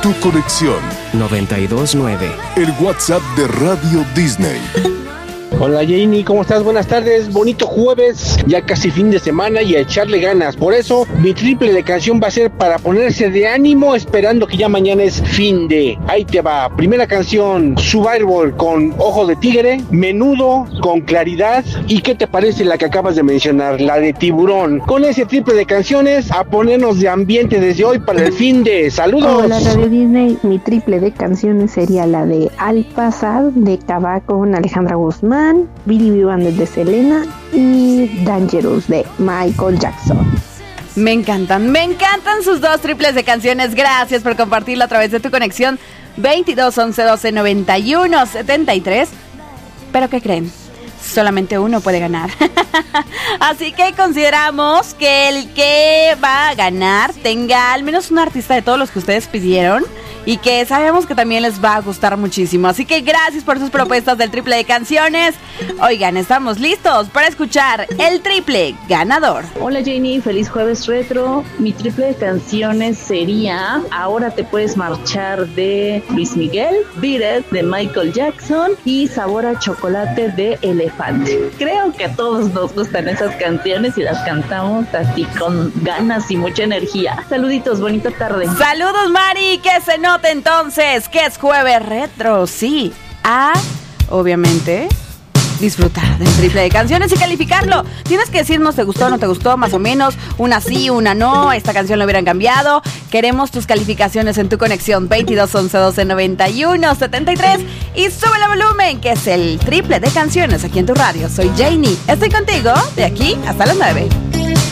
Tu Conexión 92.9. El WhatsApp de Radio Disney. Hola Janie, ¿cómo estás? Buenas tardes, bonito jueves, ya casi fin de semana y a echarle ganas. Por eso, mi triple de canción va a ser para ponerse de ánimo esperando que ya mañana es fin de. Ahí te va, primera canción, Survivor con Ojo de Tigre, Menudo con Claridad, y ¿qué te parece la que acabas de mencionar, la de Tiburón? Con ese triple de canciones, a ponernos de ambiente desde hoy para el fin de. ¡Saludos! Hola Radio Disney, mi triple de canciones sería la de Al Pasar de Cava con Alejandra Guzmán, Billy Vivanes de Selena y Dangerous de Michael Jackson. Me encantan sus dos triples de canciones. Gracias por compartirlo a través de Tu Conexión 22 11 12 91 73. ¿Pero qué creen? Solamente uno puede ganar. Así que consideramos que el que va a ganar tenga al menos un artista de todos los que ustedes pidieron y que sabemos que también les va a gustar muchísimo. Así que gracias por sus propuestas del triple de canciones. Oigan, estamos listos para escuchar el triple ganador. Hola Janie, feliz jueves retro. Mi triple de canciones sería Ahora te puedes marchar de Luis Miguel, Beat It de Michael Jackson y Sabor a Chocolate de Elefante. Creo que a todos nos gustan esas canciones y las cantamos así con ganas y mucha energía. Saluditos, bonita tarde. Saludos Mari, que se note entonces que es jueves retro. Sí, obviamente disfrutar del triple de canciones y calificarlo. Tienes que decirnos te gustó o no te gustó, más o menos, una sí, una no, esta canción lo hubieran cambiado. Queremos tus calificaciones en Tu Conexión 22 11 12 91 73 y sube el volumen, que es el triple de canciones aquí en tu radio. Soy Janie, estoy contigo de aquí hasta las 9.